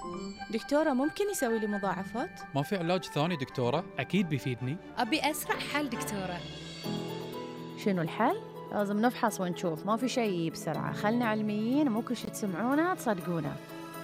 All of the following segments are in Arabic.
دكتورة ممكن يسوي لي مضاعفات؟ ما في علاج ثاني دكتورة؟ أكيد بيفيدني. أبي أسرع حل دكتورة. شنو الحل؟ لازم نفحص ونشوف، ما في شيء بسرعة. خلنا علميين، مو كل شي تسمعونه تصدقونه.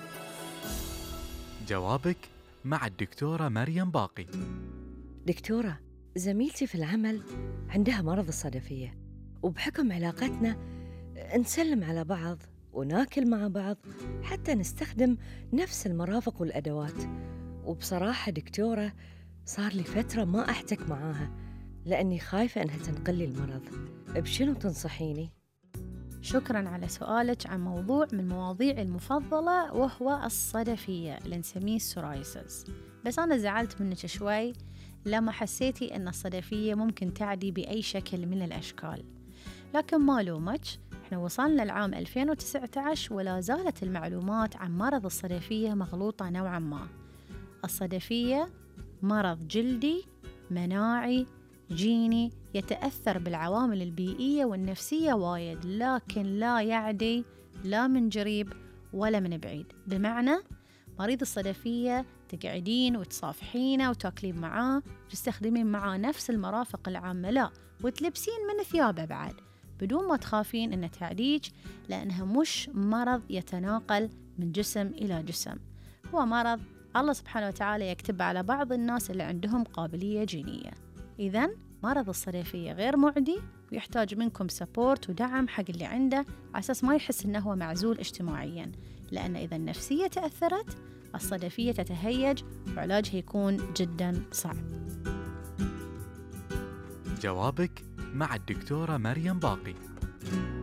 جوابك مع الدكتورة مريم باقي. دكتورة، زميلتي في العمل عندها مرض الصدفية، وبحكم علاقتنا نسلم على بعض وناكل مع بعض، حتى نستخدم نفس المرافق والأدوات. وبصراحة دكتورة صار لي فترة ما أحتك معاها لأني خايفة أنها تنقلي المرض. بشنو تنصحيني؟ شكراً على سؤالك عن موضوع من مواضيعي المفضلة، وهو الصدفية اللي نسميه السورايسيس. بس أنا زعلت منك شوي لما حسيتي أن الصدفية ممكن تعدي بأي شكل من الأشكال، لكن ما لومك. احنا وصلنا العام 2019 ولا زالت المعلومات عن مرض الصدفية مغلوطة نوعاً ما. الصدفية مرض جلدي مناعي جيني يتأثر بالعوامل البيئية والنفسية وايد، لكن لا يعدي لا من قريب ولا من بعيد. بمعنى مريض الصدفية تقعدين وتصافحينه وتاكلين معاه وتستخدمين معاه نفس المرافق العامة، لا وتلبسين من ثيابه بعد، بدون ما تخافين أنه تعديج، لأنها مش مرض يتناقل من جسم إلى جسم. هو مرض الله سبحانه وتعالى يكتب على بعض الناس اللي عندهم قابلية جينية. إذن مرض الصدفية غير معدي، ويحتاج منكم سبورت ودعم حق اللي عنده على أساس ما يحس أنه هو معزول اجتماعياً، لأن إذا النفسية تأثرت الصدفية تتهيج وعلاجها يكون جداً صعب. جوابك مع الدكتورة مريم باقي.